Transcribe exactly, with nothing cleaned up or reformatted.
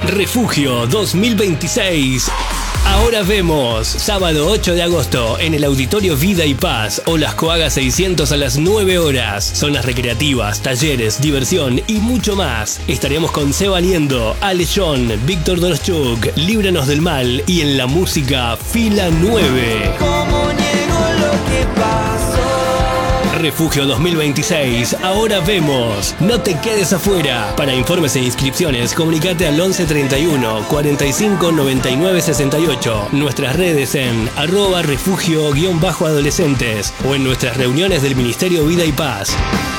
Refugio dos mil veintiséis. Ahora vemos, sábado ocho de agosto, en el Auditorio Vida y Paz, Olas Coaga seiscientos a las nueve horas. Zonas recreativas, talleres, diversión y mucho más. Estaremos con Seba Niendo, Ale John, Víctor Doroschuk, Líbranos del Mal y en la música Fila nueve. ¿Cómo niego lo que pasó? Refugio dos mil veintiséis, ahora vemos. No te quedes afuera. Para informes e inscripciones, comunicate al once treinta y uno, cuarenta y cinco, noventa y nueve, sesenta y ocho. Nuestras redes en arroba refugio-adolescentes o en nuestras reuniones del Ministerio Vida y Paz.